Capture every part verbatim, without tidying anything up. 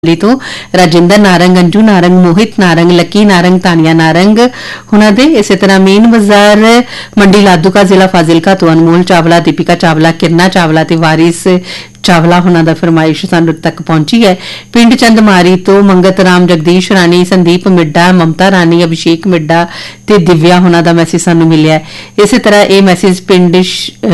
तो राजिंदर नारंग, अंजू नारंग, मोहित नारंग, लकी नारंग, तानिया नारंग हुना दे। इस तरह मेन बाजार मंडी लादूका जिला फाजिलका तो अनमोल चावला, दीपिका चावला, किरना चावला ते वारिस चावला हुना दा फरमाइश सानू तक पहुंची है। पिंड चंदमारी तो मंगत राम, जगदीश राणी, संदीप मिड्डा, ममता राणी, अभिषेक मिड्डा ते दिव्या हुना दा मैसेज सानू मिलिया है। इस तरह ये मैसेज पिंड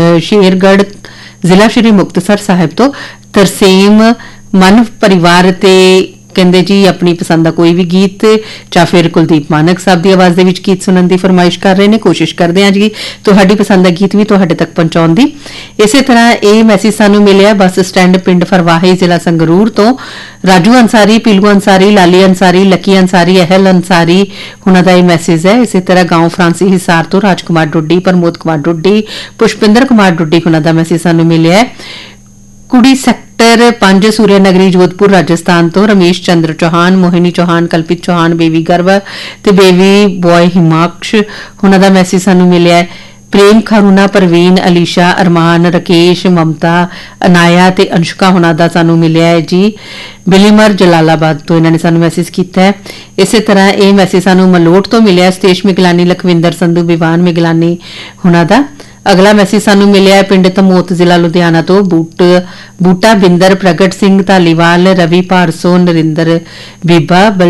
शेरगढ़ जिला श्री मुक्तसर साहिब तो तरसेम मन परिवार ते कहंदे जी अपनी पसंद का कोई भी गीत या फिर कुलदीप मानक साहब की आवाज दे विच गीत सुनने की फरमाइश कर रहे हैं। कोशिश करते हैं जी तुहाडी पसंद का गीत भी तुहाडे तक पहुंचाउण दी। इसे तरह ये मैसेज सानू मिलिया बस स्टैंड पिंड फरवाही जिला संगरूर तो राजू अंसारी, पीलू अंसारी, लाली अंसारी, लकी अंसारी, अहल अंसारी हुना दा मैसेज है। इसी तरह गांव फ्रांसी हिसार तो राजकुमार डुड्डी, प्रमोद कुमार डुड्डी, पुष्पिंदर कुमार डुड्डी हुना दा मैसेज सानू मिलिया है। कुड़ी सेक्टर पंज सूर्य नगरी जोधपुर राजस्थान तो रमेश चंद्र चौहान, मोहिनी चौहान, कल्पित चौहान, बेबी गर्व ते बेबी बॉय हिमाक्ष हुना दा मैसेज सानू मिलिया है। प्रेम खरूना, परवीन, अलीशा, अरमान, राकेश, ममता, अनाया ते अंशुका हुना दा सानू मिलिया है जी। बिलीमर जलालाबाद तो इन्होंने सानू मैसेज किया है। इसी तरह ये मैसेज सानू मलोट तो मिलिया सतेश मिगलानी, लखविंदर संधू, विवान मिगलानी हुना दा। अगला मैसेज सानू मिलिया है पिंड तमोत जिला लुधियाना तो बूट बूटा बिंदर, प्रगट सिंह धालीवाल, रवि भारसो, नरिंदर बीबा, बल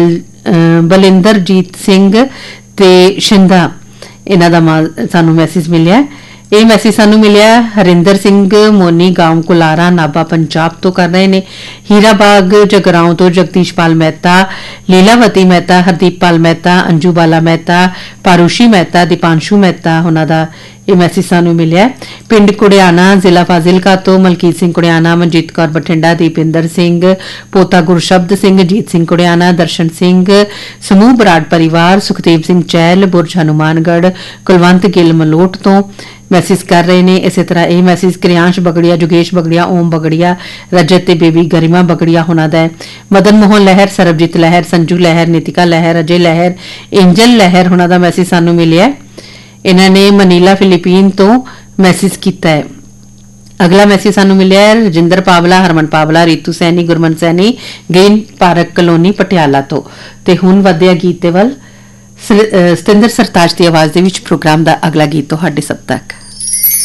बलिंदरजीत सिंह ते शिंदा इन्हां दा सानू मैसेज मिलिया है। ये मैसेज सानू मिलिया हरिंदर सिंह मोनी, गांव कुलारा, नाभा पंजाब तो कर रहे ने। हीराबाग जगरांव तो जगदीश पाल मेहता, लीलावती मेहता, हरदीप पाल मेहता, अंजू बाला मेहता, पारुषी मेहता, दीपांशु मेहता हुना दा ये मैसेज सानू मिलिया है। पिंड कुड़ियाना जिला फाजिलका तो मलकीत सिंह कुड़ियाना, मनजीत कौर बठिंडा, दीपिंदर सिंह, पोता गुरशब्द सिंह, जीत सिंह कुड़ियाना, दर्शन सिंह, समूह बराड़ परिवार, सुखदेव सिंह चैल, बुरज हनुमानगढ़, कुलवंत गिल मलोट तो मैसेज कर रहे हैं। इसी तरह यह मैसेज क्रियांश बगड़िया, जुगेश बगड़िया, ओम बगड़िया, रजत ते बेबी गरिमा बगड़िया होना दा है। मदन मोहन लहर, सरबजीत लहर, संजू लहर, नीतिका लहर, अजय लहर, एंजल लहर होना दा मैसेज सानू मिलिया है। इन्होंने मनीला फिलीपीन तो मैसेज किया है। अगला मैसेज सानू मिलिया है रजिंदर पावला, हरमन पावला, Ritu Saini, Gurman Saini, green park colony Patiala तो ते हुण वधिया गीत दे वल सतिंदर सरताज की आवाज दे विच प्रोग्राम दा अगला गीत तुहाडे सब तक।